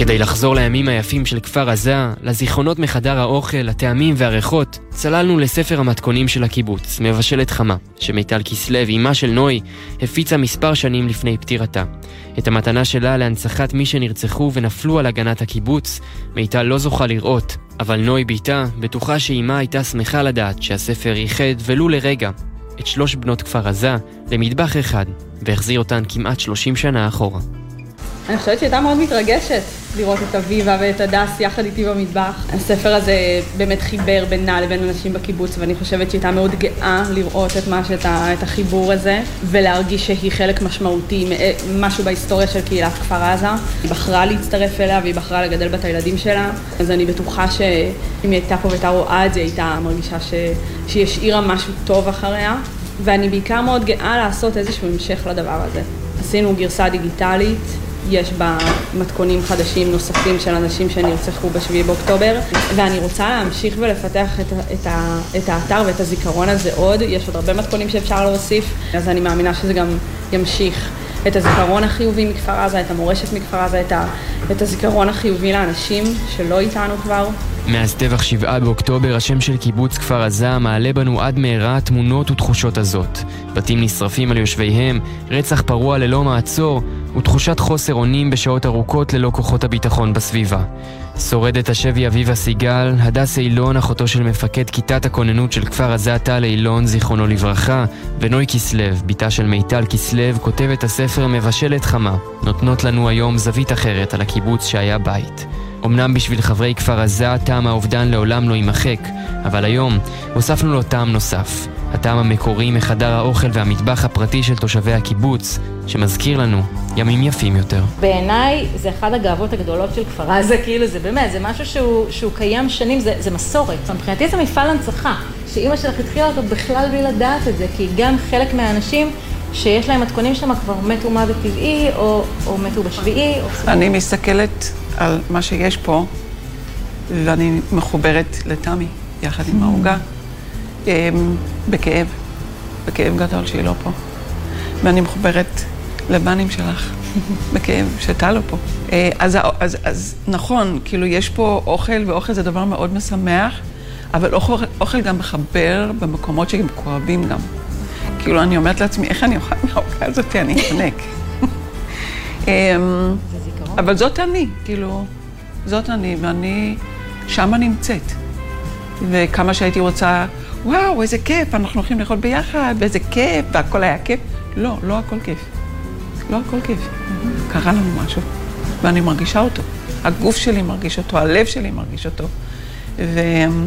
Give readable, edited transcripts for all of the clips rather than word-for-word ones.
כדי לחזור לימים היפים של כפר עזה, לזיכרונות מחדר האוכל, לטעמים והריחות, צללנו לספר המתכונים של הקיבוץ, מבשלת חמה, שמיטל כסלו, אימה של נוי, הפיצה מספר שנים לפני פטירתה. את המתנה שלה להנצחת מי שנרצחו ונפלו על הגנת הקיבוץ, מיטל לא זוכה לראות, אבל נוי ביתה בטוחה שאימה הייתה שמחה לדעת שהספר ייחד ולו לרגע את 3 בנות כפר עזה למטבח אחד, והחזיר אותן כמעט 30 שנה אחורה. אני חושבת שהייתה מאוד מתרגשת לראות את אביבה ואת הדס יחד איתי במטבח. הספר הזה באמת חיבר בינה לבין אנשים בקיבוץ, ואני חושבת שהייתה מאוד גאה לראות את החיבור הזה, ולהרגיש שהיא חלק משמעותי, משהו בהיסטוריה של קהילת כפר עזה. היא בחרה להצטרף אליה והיא בחרה לגדל בת הילדים שלה, אז אני בטוחה שאם היא הייתה פה והייתה רואה את זה, הייתה מרגישה שהיא השאירה משהו טוב אחריה, ואני בעיקר מאוד גאה לעשות איזשהו המשך לדבר הזה. עשינו גרסה דיגיטלית, יש בה מתכונים חדשים נוספים של אנשים שנרצחו ב7 באוקטובר, ואני רוצה להמשיך ולפתח את האתר ואת הזיכרון הזה עוד. יש עוד הרבה מתכונים שאפשר להוסיף, אז אני מאמינה שזה גם ימשיך את הזיכרון החיובי מכפר עזה, את המורשת מכפר עזה, את הזיכרון החיובי לאנשים שלא איתנו כבר. מאז טבח 7 באוקטובר, השם של קיבוץ כפר עזה מעלה בנו עד מהרה תמונות ותחושות הזאת. בתים נשרפים על יושביהם, רצח פרוע ללא מעצור, ותחושת חוסר אונים בשעות ארוכות ללא כוחות הביטחון בסביבה. שורדת השבי אביבה סיגל, הדס אילון, אחותו של מפקד כיתת הכוננות של כפר עזה טל אילון, זיכרונו לברכה, ונוי כסלו, ביתה של מיטל כסלו, כותבת הספר מבשלת חמה, נותנות לנו היום זווית אחרת על הקיבוץ שהיה בית. אמנם בשביל חברי כפר עזה טעם האובדן לעולם לא יימחק, אבל היום הוספנו לו טעם נוסף, הטעם המקורי מחדר האוכל והמטבח הפרטי של תושבי הקיבוץ, שמזכיר לנו ימים יפים יותר. בעיניי זה אחד הגאוות הגדולות של כפר עזה, כאילו זה באמת, זה משהו שהוא קיים שנים, זה מסורת. מבחינתי זה מפעל הנצחה, שאמא שלך התחילה אותו בכלל בלי לדעת את זה, כי גם חלק מהאנשים שיש להם מתכונים שם כבר מתו מוות טבעי, או מתו בשביעי. אני מסתכלת על מה שיש פה, ואני מחוברת לתמי, יחד עם העוגה, בכאב גדול שהיא לא פה. ואני מחוברת לבנים שלך, בכאב שאתה לא פה. אז נכון, כאילו יש פה אוכל, ואוכל זה דבר מאוד משמח, אבל אוכל גם מחבר במקומות שהם כואבים גם. כאילו אני אומרת לעצמי, איך אני אוכל מהעוגה הזאת? אני אתחנק. אבל זאת אני, כאילו, זאת אני, ואני שמה נמצאת. וכמה שהייתי רוצה, וואו, איזה כיף, אנחנו הולכים לאכול ביחד, ואיזה כיף, והכל היה כיף. לא, לא הכל כיף. לא הכל כיף. קרה לנו משהו, ואני מרגישה אותו. הגוף שלי מרגיש אותו, הלב שלי מרגיש אותו. ואין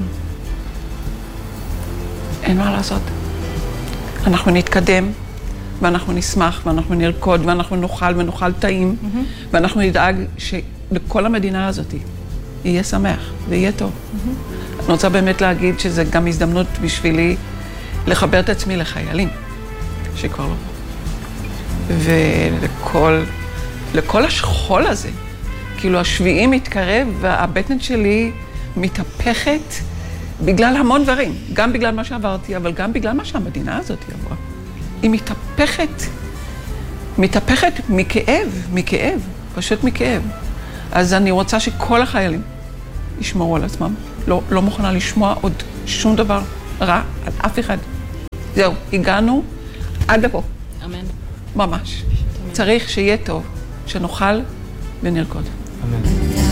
מה לעשות. אנחנו נתקדם, ואנחנו נשמח, ואנחנו נרקוד, ואנחנו נאכל טעים, ואנחנו נדאג שלכל המדינה הזאת יהיה שמח ויהיה טוב. אני רוצה באמת להגיד שזה גם הזדמנות בשבילי לחבר את עצמי לחיילים, שכבר לא פה. ולכל השכול הזה, כאילו השביעי מתקרב, והבטן שלי מתהפכת בגלל המון דברים, גם בגלל מה שעברתי, אבל גם בגלל מה שהמדינה הזאת עברה. היא מתהפכת מכאב, פשוט מכאב. אז אני רוצה שכל החיילים ישמרו על עצמם. לא מוכנה לשמוע עוד שום דבר רע על אף אחד. זהו, הגענו עד לפה. אמן. ממש. צריך שיהיה טוב, שנאכל ונרקוד. אמן.